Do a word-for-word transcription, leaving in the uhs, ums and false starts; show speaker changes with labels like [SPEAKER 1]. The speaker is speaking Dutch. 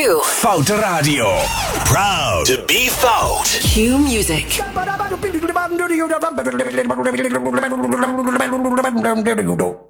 [SPEAKER 1] Q.
[SPEAKER 2] Foute Radio. Proud to be fout.
[SPEAKER 1] Q Music.
[SPEAKER 3] Music.